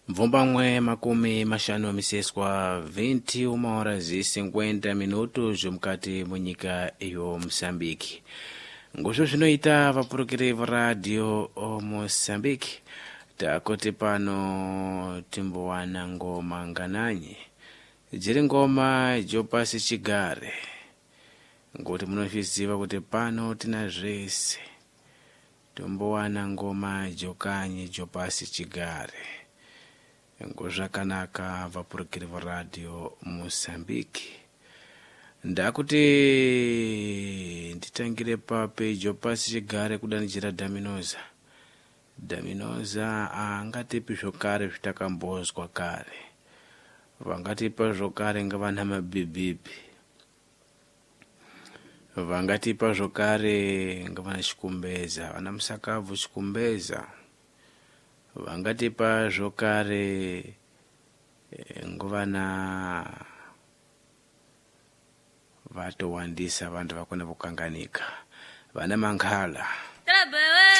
Mvumbamwe makumi mashanu miseswa 20 horas e 50 minutos mkati munyika iyo Msambiki. Ngosho zvinoita vapurukiri radio o Mosambiki takote pano timbowana ngoma ngananye jiri ngoma jopasi chigare ngoti munozviziva kuti pano tina zvese tombowana ngoma jokanye jopasi chigare ngozvakanaka vapurukiri radio Mosambiki. Ndakuti nditangire pape jopasi chigare kudanichira Daminoza angatipi zvokare zvitakambozwa kare vangatipa zvokare ngavana mabibibi vangatipa zvokare ngavana chikumbeza vana musakabvu chikumbeza vangatipa zvokare ngovana vatowandisa vantu vakona vokanganika vana Manghala.